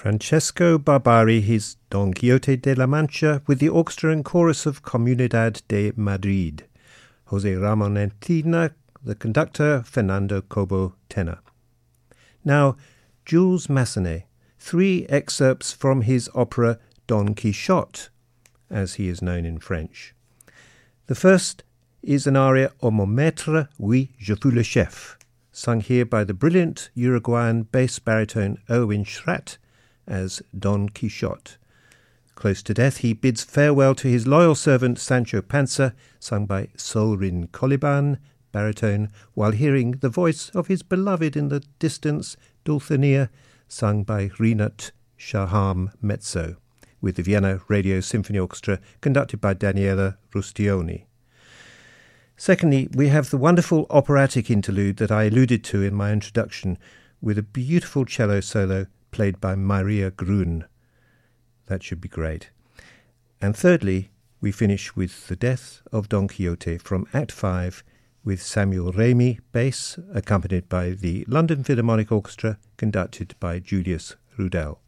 Francesco Barbari, his Don Quixote de la Mancha, with the orchestra and chorus of Comunidad de Madrid. José Ramón Encina, the conductor, Fernando Cobo, tenor. Now, Jules Massenet, 3 excerpts from his opera Don Quixote, as he is known in French. The first is an aria Au mon maître, oui, je fus le chef, sung here by the brilliant Uruguayan bass baritone Erwin Schratt as Don Quixote. Close to death, he bids farewell to his loyal servant Sancho Panza, sung by Solrin Coliban, baritone, while hearing the voice of his beloved in the distance, Dulcinea, sung by Rinat Shaham mezzo, with the Vienna Radio Symphony Orchestra conducted by Daniela Rustioni. Secondly, we have the wonderful operatic interlude that I alluded to in my introduction, with a beautiful cello solo played by Maria Grun. That should be great. And thirdly, we finish with The Death of Don Quixote from Act 5 with Samuel Remy, bass, accompanied by the London Philharmonic Orchestra, conducted by Julius Rudel.